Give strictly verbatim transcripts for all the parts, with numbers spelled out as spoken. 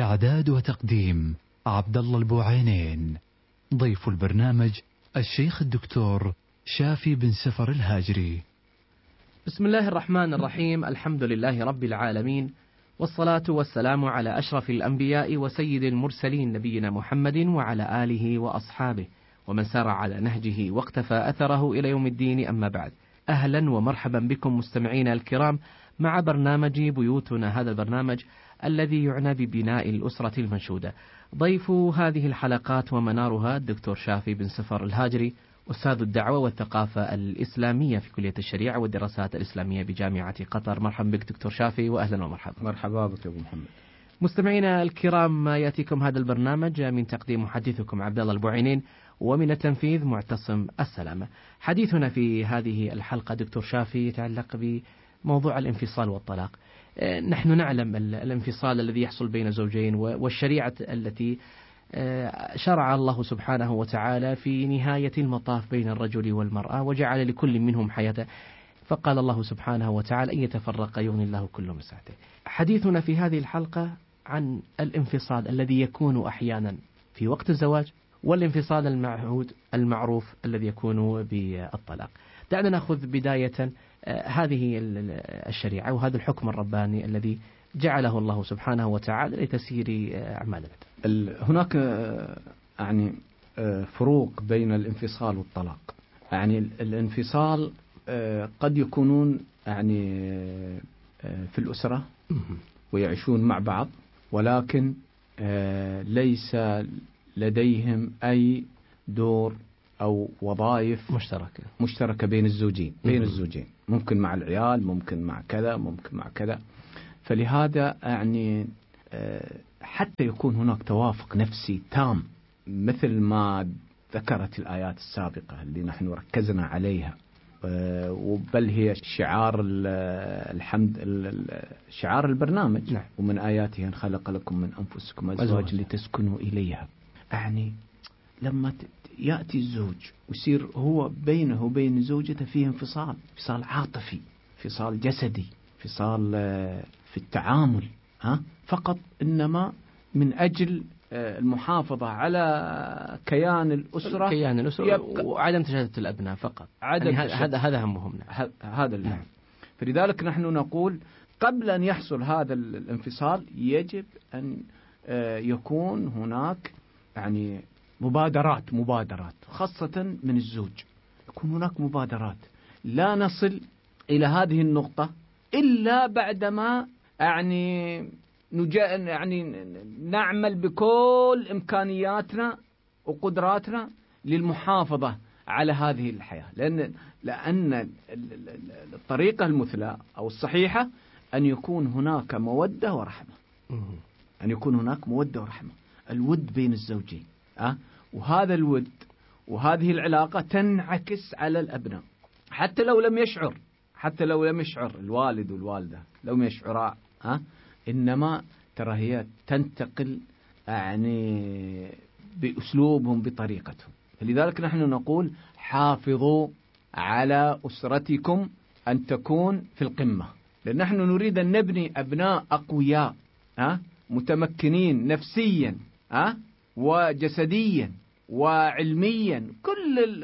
إعداد وتقديم عبد الله البوعينين. ضيف البرنامج الشيخ الدكتور شافي بن سفر الهاجري. بسم الله الرحمن الرحيم. الحمد لله رب العالمين، والصلاة والسلام على أشرف الأنبياء وسيد المرسلين نبينا محمد وعلى آله وأصحابه ومن سار على نهجه واقتفى أثره إلى يوم الدين. أما بعد، أهلا ومرحبا بكم مستمعينا الكرام مع برنامج بيوتنا، هذا البرنامج الذي يعنى ببناء الأسرة المنشودة. ضيف هذه الحلقات ومنارها الدكتور شافي بن سفر الهاجري، أستاذ الدعوة والثقافة الإسلامية في كلية الشريعة والدراسات الإسلامية بجامعة قطر. مرحبا بك دكتور شافي، وأهلا ومرحبا. مرحبا بك أبو محمد. مستمعينا الكرام، يأتيكم هذا البرنامج من تقديم محدثكم عبد الله البوعينين، ومن التنفيذ معتصم السلامة. حديثنا في هذه الحلقة دكتور شافي يتعلق بموضوع الانفصال والطلاق. نحن نعلم الانفصال الذي يحصل بين زوجين والشريعة التي شرع الله سبحانه وتعالى في نهاية المطاف بين الرجل والمرأة، وجعل لكل منهم حياته، فقال الله سبحانه وتعالى أن يتفرق يغني الله كل من سعته. حديثنا في هذه الحلقة عن الانفصال الذي يكون أحيانا في وقت الزواج، والانفصال المعهود المعروف الذي يكون بالطلاق. دعنا نأخذ بداية هذه الشريعة وهذا الحكم الرباني الذي جعله الله سبحانه وتعالى لتسيير أعمالنا. هناك يعني فروق بين الانفصال والطلاق. يعني الانفصال قد يكونون يعني في الأسرة ويعيشون مع بعض، ولكن ليس لديهم أي دور أو وظائف مشتركة مشتركة بين الزوجين بين الزوجين ممكن مع العيال، ممكن مع كذا، ممكن مع كذا. فلهذا يعني حتى يكون هناك توافق نفسي تام مثل ما ذكرت الآيات السابقة اللي نحن ركزنا عليها، بل هي شعار الحمد شعار البرنامج. نعم. ومن آياته أن خلق لكم من أنفسكم أزواج لتسكنوا إليها. يعني لما يأتي الزوج ويصير هو بينه وبين زوجته فيه انفصال، انفصال عاطفي، انفصال جسدي، انفصال في التعامل، ها فقط إنما من أجل المحافظة على كيان الأسرة كيان الأسرة وعدم تشتت الأبناء فقط. عدم يعني هذا هذا همهم. هذا اللي. فلذلك نحن نقول قبل أن يحصل هذا الانفصال يجب أن يكون هناك يعني مبادرات مبادرات خاصة من الزوج. يكون هناك مبادرات. لا نصل إلى هذه النقطة إلا بعدما يعني نجا يعني نعمل بكل إمكانياتنا وقدراتنا للمحافظة على هذه الحياة، لأن لأن الطريقة المثلى أو الصحيحة أن يكون هناك مودة ورحمة. أن يكون هناك مودة ورحمة، الود بين الزوجين، أه؟ وهذا الود وهذه العلاقة تنعكس على الأبناء، حتى لو لم يشعر حتى لو لم يشعر الوالد والوالدة لو يشعرا، أه؟ إنما ترى هي تنتقل يعني بأسلوبهم بطريقتهم. فلذلك نحن نقول حافظوا على أسرتكم أن تكون في القمة، لأن نحن نريد أن نبني أبناء أقوياء، أه؟ متمكنين نفسيا، أه؟ وجسديا وعلميا، كل ال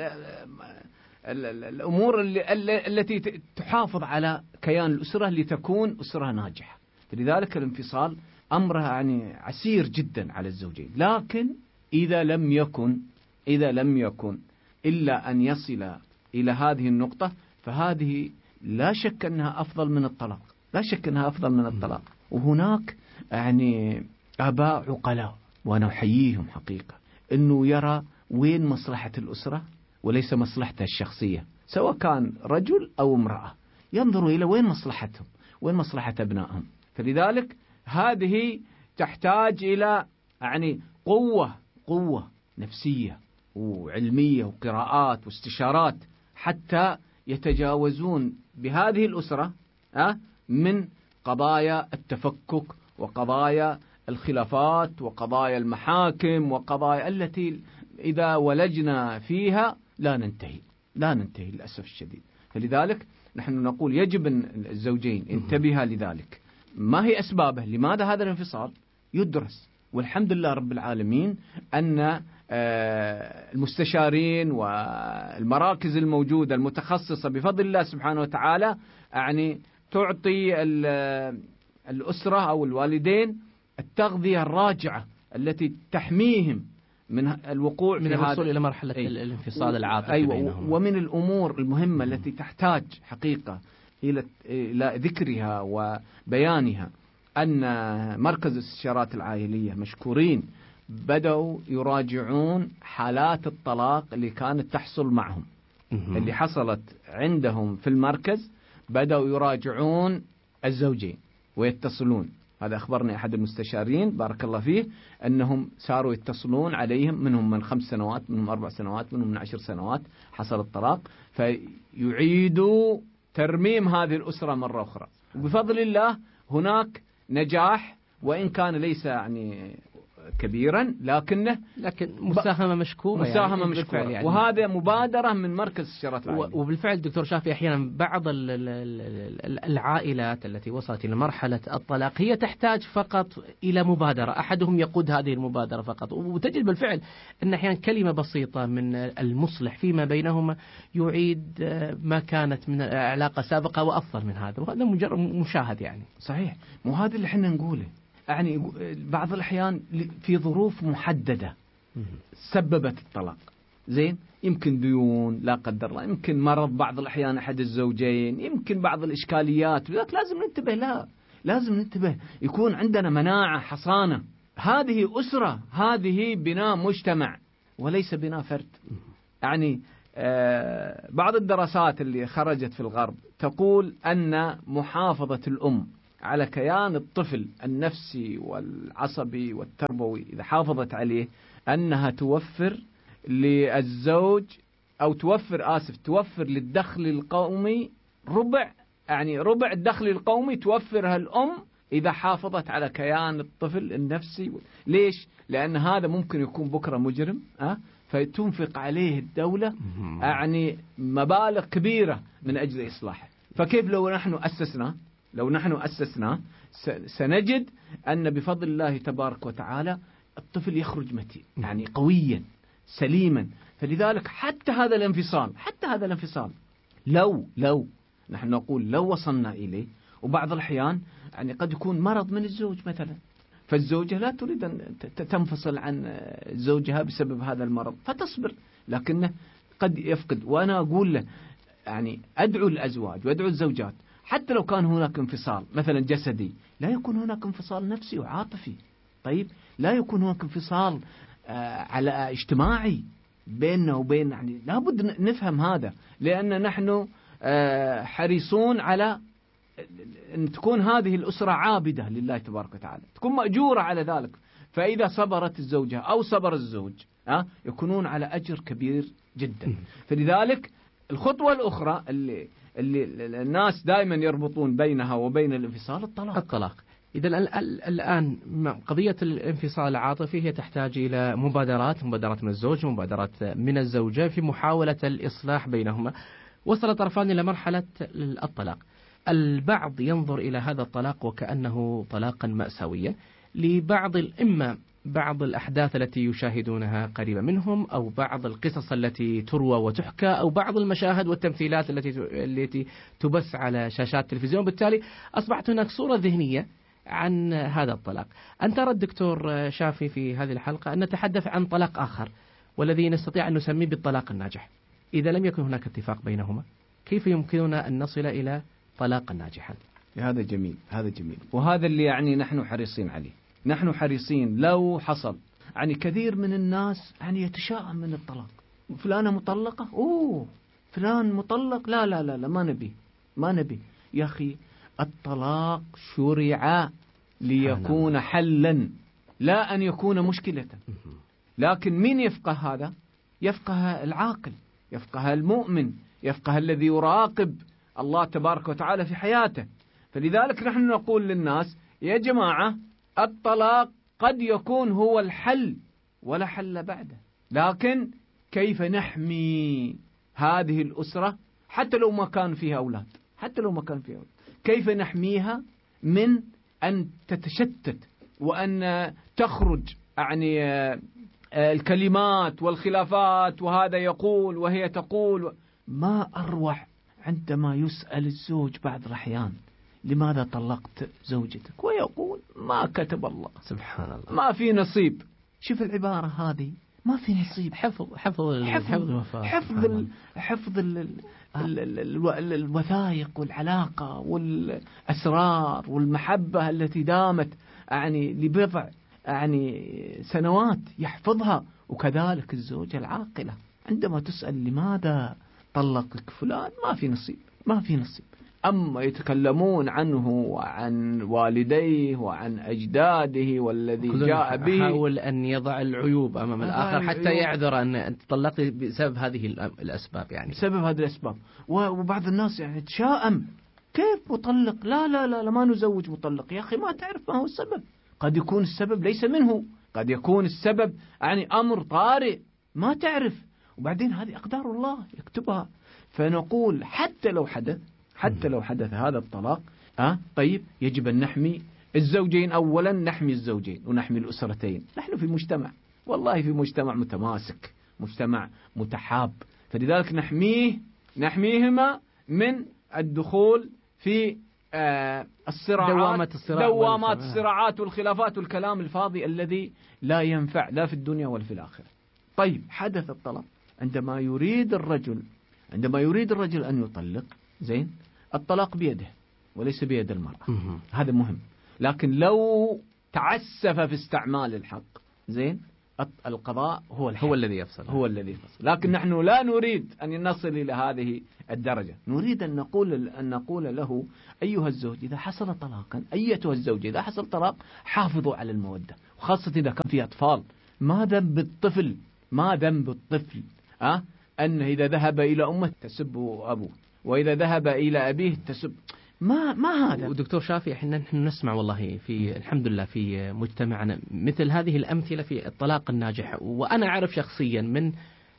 ال ال الأمور اللي التي تحافظ على كيان الأسرة لتكون أسرة ناجحة. لذلك الانفصال أمره يعني عسير جدا على الزوجين، لكن إذا لم يكن إذا لم يكن إلا أن يصل إلى هذه النقطة فهذه لا شك أنها أفضل من الطلاق، لا شك أنها أفضل من الطلاق. وهناك يعني آباء عقلاء وأنا أحييهم حقيقة، أنه يرى وين مصلحة الأسرة وليس مصلحته الشخصية، سواء كان رجل أو امرأة، ينظروا إلى وين مصلحتهم، وين مصلحة أبنائهم. فلذلك هذه تحتاج إلى يعني قوة قوة نفسية وعلمية وقراءات واستشارات حتى يتجاوزون بهذه الأسرة من قضايا التفكك وقضايا الخلافات وقضايا المحاكم وقضايا التي إذا ولجنا فيها لا ننتهي لا ننتهي للأسف الشديد. فلذلك نحن نقول يجب أن الزوجين ينتبها لذلك. ما هي أسبابه؟ لماذا هذا الانفصال؟ يدرس والحمد لله رب العالمين أن المستشارين والمراكز الموجودة المتخصصة بفضل الله سبحانه وتعالى يعني تعطي الأسرة أو الوالدين التغذية الراجعة التي تحميهم من الوقوع من في الوصول هذا إلى مرحلة الانفصال العاطفي أيوة بينهم. ومن الأمور المهمة التي تحتاج حقيقة إلى إلى ذكرها وبيانها أن مركز الاستشارات العائلية مشكورين بدأوا يراجعون حالات الطلاق اللي كانت تحصل معهم اللي حصلت عندهم في المركز. بدأوا يراجعون الزوجين ويتصلون. هذا أخبرني أحد المستشارين بارك الله فيه أنهم صاروا يتصلون عليهم، منهم من خمس سنوات، منهم أربع سنوات، منهم من عشر سنوات حصل الطلاق، فيعيدوا ترميم هذه الأسرة مرة أخرى. وبفضل الله هناك نجاح، وإن كان ليس يعني كبيرا لكنه لكن مساهمة مشكورة مساهمة يعني مشكورة يعني. وهذا مبادرة من مركز الشرط العائلي. وبالفعل دكتور شافي أحيانا بعض العائلات التي وصلت إلى مرحلة الطلاق هي تحتاج فقط إلى مبادرة، أحدهم يقود هذه المبادرة فقط، وتجد بالفعل أن أحيانا كلمة بسيطة من المصلح فيما بينهما يعيد ما كانت من علاقة سابقة وأفضل من هذا، وهذا مجرد مشاهد يعني. صحيح، مو هذا اللي احنا نقوله. يعني بعض الأحيان في ظروف محددة سببت الطلاق، زين، يمكن ديون لا قدر الله، يمكن مرض بعض الأحيان أحد الزوجين، يمكن بعض الإشكاليات، لذلك لازم ننتبه. لا لازم ننتبه، يكون عندنا مناعة حصانة. هذه أسرة، هذه بناء مجتمع وليس بناء فرد. يعني آه بعض الدراسات اللي خرجت في الغرب تقول أن محافظة الأم على كيان الطفل النفسي والعصبي والتربوي إذا حافظت عليه أنها توفر للزوج أو توفر آسف توفر للدخل القومي ربع، يعني ربع الدخل القومي توفرها الأم إذا حافظت على كيان الطفل النفسي. ليش؟ لأن هذا ممكن يكون بكرة مجرم أه؟ فتنفق عليه الدولة يعني مبالغ كبيرة من أجل إصلاحه. فكيف لو نحن أسسنا لو نحن أسسنا سنجد أن بفضل الله تبارك وتعالى الطفل يخرج متين، يعني قويا سليما. فلذلك حتى هذا الانفصال حتى هذا الانفصال لو لو نحن نقول لو وصلنا إليه، وبعض الأحيان يعني قد يكون مرض من الزوج مثلا، فالزوجة لا تريد أن تنفصل عن زوجها بسبب هذا المرض فتصبر، لكنه قد يفقد. وأنا أقول له يعني أدعو الأزواج وأدعو الزوجات حتى لو كان هناك انفصال مثلا جسدي، لا يكون هناك انفصال نفسي وعاطفي. طيب لا يكون هناك انفصال آه على اجتماعي بيننا وبين، يعني لابد نفهم هذا، لأن نحن آه حريصون على أن تكون هذه الأسرة عابدة لله تبارك وتعالى، تكون مأجورة على ذلك. فإذا صبرت الزوجة أو صبر الزوج آه يكونون على أجر كبير جدا. فلذلك الخطوة الأخرى اللي اللي الناس دائما يربطون بينها وبين الانفصال الطلاق. الطلاق. إذا الآن قضية الانفصال العاطفي هي تحتاج إلى مبادرات، مبادرات من الزوج، مبادرات من الزوجة في محاولة الإصلاح بينهما. وصل الطرفان إلى مرحلة الطلاق. البعض ينظر إلى هذا الطلاق وكأنه طلاقا مأساويا لبعض الإما بعض الأحداث التي يشاهدونها قريبة منهم، أو بعض القصص التي تروى وتحكى، أو بعض المشاهد والتمثيلات التي التي تبث على شاشات التلفزيون. بالتالي أصبحت هناك صورة ذهنية عن هذا الطلاق. أنت ترى الدكتور شافي في هذه الحلقة أن نتحدث عن طلاق آخر، والذي نستطيع أن نسميه بالطلاق الناجح. إذا لم يكن هناك اتفاق بينهما كيف يمكننا أن نصل إلى طلاق ناجحا؟ هذا جميل، هذا جميل، وهذا اللي يعني نحن حريصين عليه. نحن حريصين لو حصل، يعني كثير من الناس يعني يتشائم من الطلاق. فلانة مطلقة، أوه فلان مطلق، لا لا لا لا ما نبي ما نبي. يا أخي الطلاق شرع ليكون حلا لا أن يكون مشكلة. لكن مين يفقه هذا؟ يفقه العاقل، يفقه المؤمن، يفقه الذي يراقب الله تبارك وتعالى في حياته. فلذلك نحن نقول للناس يا جماعة الطلاق قد يكون هو الحل ولا حل بعده، لكن كيف نحمي هذه الأسرة حتى لو ما كان فيها أولاد، حتى لو ما كان فيها أولاد كيف نحميها من أن تتشتت وأن تخرج يعني الكلمات والخلافات، وهذا يقول وهي تقول. ما أروع عندما يسأل الزوج بعض الأحيان لماذا طلقت زوجتك، ويقول ما كتب الله، سبحان الله، ما في نصيب. شوف العبارة هذه، ما في نصيب. حفظ حفظ حفظ الوفاء، حفظ ال حفظ ال ال ال ال الوثائق والعلاقة والأسرار والمحبة التي دامت يعني لبضع يعني سنوات يحفظها. وكذلك الزوجة العاقلة عندما تسأل لماذا طلقك فلان، ما في نصيب، ما في نصيب. أما يتكلمون عنه وعن والديه وعن أجداده والذي جاء به، يحاول أن يضع العيوب أمام الآخر حتى يعذر أن طلقت بسبب هذه الأسباب، يعني بسبب هذه الأسباب. وبعض الناس يعني تشاءم، كيف مطلق؟ لا لا لا, لا ما نزوج مطلق. يا أخي ما تعرف ما هو السبب، قد يكون السبب ليس منه، قد يكون السبب يعني أمر طارئ ما تعرف. وبعدين هذه أقدار الله يكتبها. فنقول حتى لو حدث حتى لو حدث هذا الطلاق، أه طيب يجب أن نحمي الزوجين. أولا نحمي الزوجين ونحمي الأسرتين. نحن في مجتمع، والله في مجتمع متماسك، مجتمع متحاب، فلذلك نحميه نحميهما من الدخول في آه الصراعات، دوامات الصراع دوامات الصراعات والخلافات والكلام الفاضي الذي لا ينفع لا في الدنيا ولا في الآخرة. طيب حدث الطلاق، عندما يريد الرجل عندما يريد الرجل أن يطلق، زين، الطلاق بيده وليس بيد المرأة، هذا مهم. لكن لو تعسف في استعمال الحق، زين، القضاء هو الحق، هو الذي يفصل هو الذي يفصل. لكن نحن لا نريد أن نصل إلى هذه الدرجة. نريد أن نقول أن نقول له أيها الزوج إذا حصل طلاقا، أيتها الزوجة إذا حصل طلاق حافظوا على المودة، وخاصة إذا كان في أطفال. ما ذنب الطفل ما ذنب الطفل أه؟ أنه إذا ذهب إلى أمه تسب أبوه، وإذا ذهب إلى أبيه تسب. ما ما هذا. ودكتور شافي، احنا نحن نسمع والله في الحمد لله في مجتمعنا مثل هذه الأمثلة في الطلاق الناجح. وأنا أعرف شخصيا من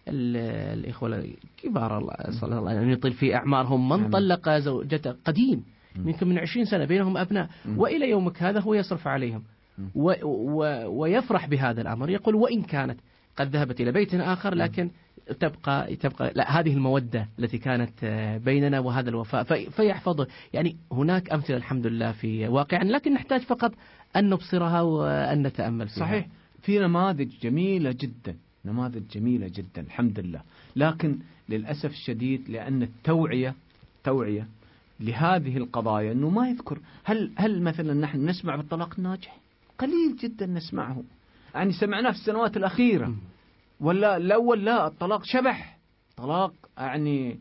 الإخوة الكبار، الله صلى الله أن يطيل في أعمارهم، من طلق زوجته قديم يمكن من عشرين سنة، بينهم أبناء، وإلى يومك هذا هو يصرف عليهم و و ويفرح بهذا الأمر. يقول وإن كانت قد ذهبت إلى بيت آخر لكن تبقى تبقى لا هذه المودة التي كانت بيننا وهذا الوفاء فيحفظه. يعني هناك أمثلة الحمد لله في واقعنا، لكن نحتاج فقط أن نبصرها وأن نتأمل فيها. صحيح، في نماذج جميلة جدا، نماذج جميلة جدا الحمد لله. لكن للأسف الشديد لأن التوعية توعية لهذه القضايا أنه ما يذكر. هل هل مثلا نحن نسمع بالطلاق الناجح؟ قليل جدا نسمعه، يعني سمعناه في السنوات الأخيرة. ولا الأول لا، الطلاق شبح، طلاق يعني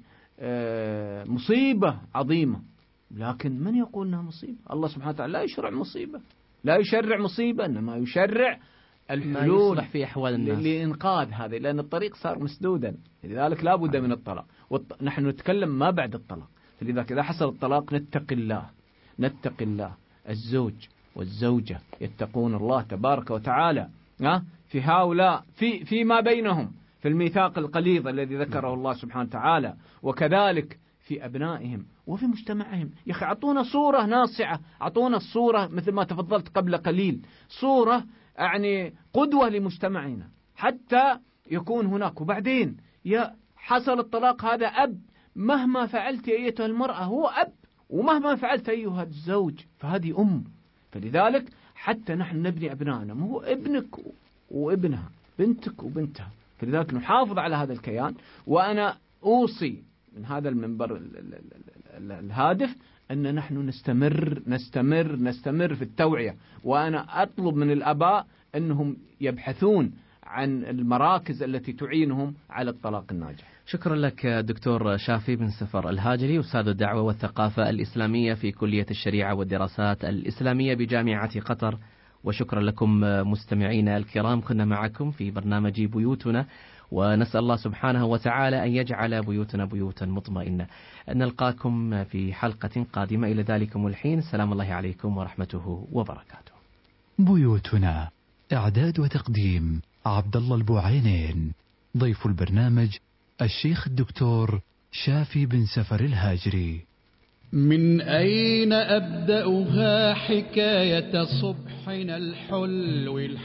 آه مصيبة عظيمة. لكن من يقول انها مصيبة؟ الله سبحانه وتعالى لا يشرع مصيبة، لا يشرع مصيبة، إنما يشرع الحلول يصلح في أحوال الناس لإنقاذ هذه، لأن الطريق صار مسدودا، لذلك لا بد من الطلاق. ونحن نتكلم ما بعد الطلاق. فلذلك إذا حصل الطلاق نتقي الله، نتقي الله. الزوج والزوجة يتقون الله تبارك وتعالى في هؤلاء في فيما بينهم، في الميثاق الغليظ الذي ذكره الله سبحانه وتعالى، وكذلك في أبنائهم وفي مجتمعهم. يا أخي أعطونا صورة ناصعة، أعطونا الصورة مثل ما تفضلت قبل قليل، صورة يعني قدوة لمجتمعنا حتى يكون هناك. وبعدين يا حصل الطلاق، هذا أب، مهما فعلت أيتها المرأة هو أب، ومهما فعلت أيها الزوج فهذه أم. فلذلك حتى نحن نبني أبنائنا، ما هو ابنك وابنها، بنتك وبنتها. فلذلك نحافظ على هذا الكيان. وأنا أوصي من هذا المنبر الهادف أن نحن نستمر نستمر نستمر في التوعية. وأنا أطلب من الآباء أنهم يبحثون عن المراكز التي تعينهم على الطلاق الناجح. شكرا لك دكتور شافي بن سفر الهاجري، أستاذ الدعوة والثقافة الإسلامية في كلية الشريعة والدراسات الإسلامية بجامعة قطر. وشكرا لكم مستمعينا الكرام، كنا معكم في برنامج بيوتنا، ونسأل الله سبحانه وتعالى أن يجعل بيوتنا بيوتا مطمئنة. نلقاكم في حلقة قادمة، إلى ذلكم الحين سلام الله عليكم ورحمته وبركاته. بيوتنا، إعداد وتقديم عبد الله البوعينين. ضيف البرنامج الشيخ الدكتور شافي بن سفر الهاجري. من أين أبدأها حكاية صبحنا الحلو